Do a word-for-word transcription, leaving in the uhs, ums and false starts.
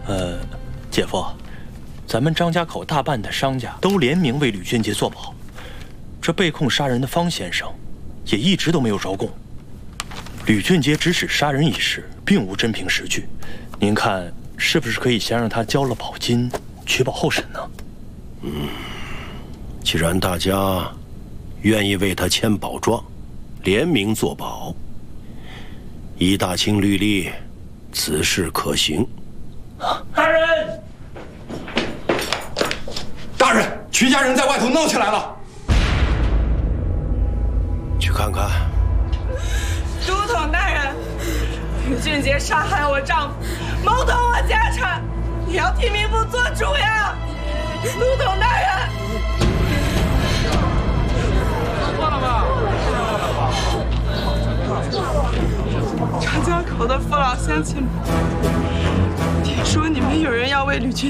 呃，姐夫，咱们张家口大半的商家都联名为吕俊杰作保，这被控杀人的方先生也一直都没有招供。吕俊杰指使杀人一事并无真凭实据，您看是不是可以先让他交了保金，取保候审呢？ 嗯，既然大家愿意为他签保状，联名作保，依大清律例，此事可行。 大人，大人，曲家人在外头闹起来了。 去看看。 都统大人，吕俊杰杀害我丈夫，谋夺我家产，你要替民妇做主呀！都统大人， 忘了吧？ 张家口的父老乡亲们，听说你们有人要为吕俊